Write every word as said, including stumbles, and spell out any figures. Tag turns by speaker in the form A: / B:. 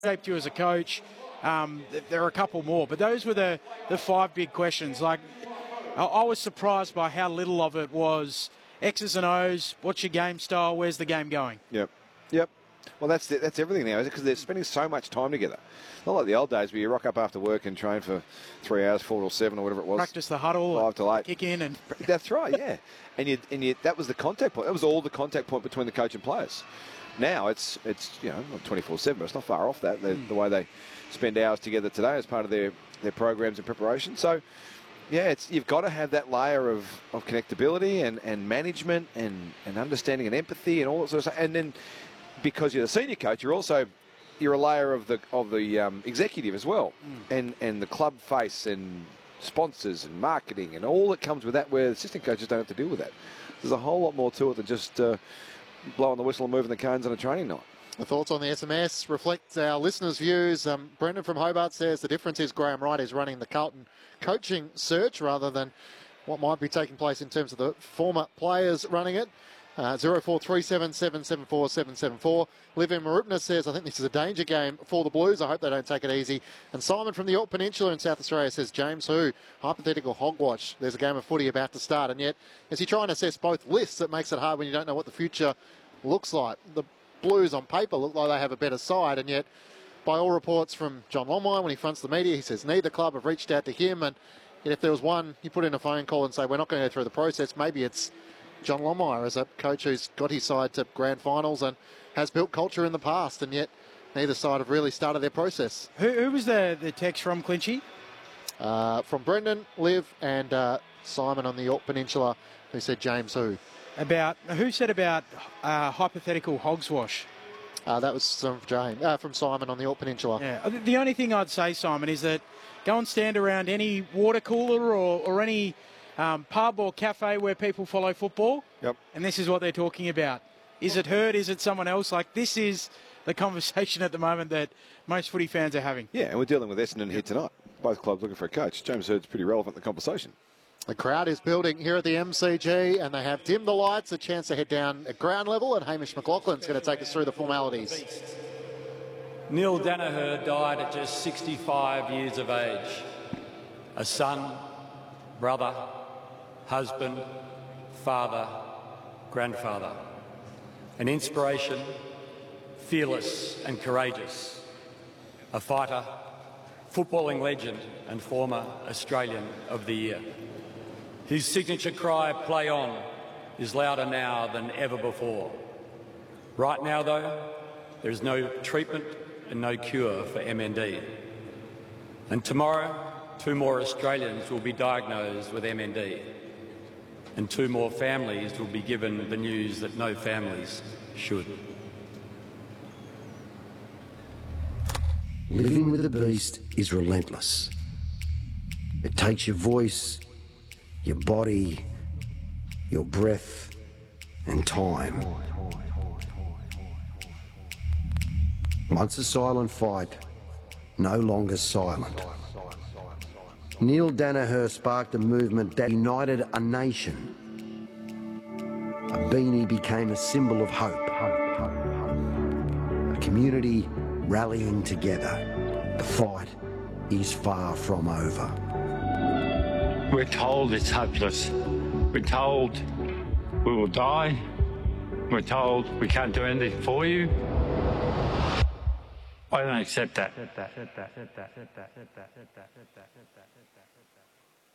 A: shaped you as a coach? Um, there are a couple more, but those were the, the five big questions. Like, I, I was surprised by how little of it was X's and O's, what's your game style, where's the game going?
B: Yep, yep. Well, that's that's everything now, is it? Because they're spending so much time together. Not like the old days where you rock up after work and train for three hours, four till seven or whatever it was.
A: Practice the huddle,
B: five till eight.
A: Kick in, and
B: that's right, yeah. And you and you that was the contact point. That was all the contact point between the coach and players. Now it's it's you know not twenty-four seven, but it's not far off that. The, mm. the way they spend hours together today as part of their their programs and preparation. So. Yeah, it's, you've got to have that layer of, of connectability and, and management and, and understanding and empathy and all that sort of stuff. And then because you're the senior coach, you're also you're a layer of the of the um, executive as well, mm. and and the club face and sponsors and marketing and all that comes with that. Where assistant coaches don't have to deal with that. There's a whole lot more to it than just uh, blowing the whistle and moving the cones on a training night.
C: The thoughts on the S M S reflect our listeners' views. Um, Brendan from Hobart says the difference is Graham Wright is running the Carlton coaching search rather than what might be taking place in terms of the former players running it. Uh, zero four three seven seven seven four seven seven four. Liv in Marupna says, I think this is a danger game for the Blues. I hope they don't take it easy. And Simon from the York Peninsula in South Australia says, James Hu, hypothetical hogwash. There's a game of footy about to start. And yet, as you try and assess both lists, it makes it hard when you don't know what the future looks like. The Blues on paper look like they have a better side, and yet by all reports from John Longmire when he fronts the media, he says neither club have reached out to him, and yet if there was one, you put in a phone call and say we're not going to go through the process, maybe it's John Longmire as a coach who's got his side to grand finals and has built culture in the past, and yet neither side have really started their process.
A: Who, who was the, the text from, Clinchy?
C: Uh, from Brendan, Liv and uh, Simon on the York Peninsula, who said James Hu.
A: About who said about uh, hypothetical hogswash?
C: Uh, that was from James, uh, from Simon on the York Peninsula.
A: Yeah. The only thing I'd say, Simon, is that go and stand around any water cooler or, or any um, pub or cafe where people follow football.
B: Yep.
A: And this is what they're talking about. Is it Herd? Is it someone else? Like, this is the conversation at the moment that most footy fans are having.
B: Yeah, and we're dealing with Essendon here tonight. Both clubs looking for a coach. James Herd's pretty relevant in the conversation.
C: The crowd is building here at the M C G, and they have dimmed the lights, a chance to head down at ground level, and Hamish McLaughlin's going to take us through the formalities.
D: Neil Danaher died at just sixty-five years of age. A son, brother, husband, father, grandfather. An inspiration, fearless and courageous. A fighter, footballing legend and former Australian of the Year. His signature cry, "Play on," is louder now than ever before. Right now, though, there is no treatment and no cure for M N D. And tomorrow, two more Australians will be diagnosed with M N D. And two more families will be given the news that no families should.
E: Living with a beast is relentless. It takes your voice, your body, your breath, and time. Once a silent fight, no longer silent. Neil Danaher sparked a movement that united a nation. A beanie became a symbol of hope. A community rallying together. The fight is far from over.
F: We're told it's hopeless. We're told we will die. We're told we can't do anything for you. I don't accept that.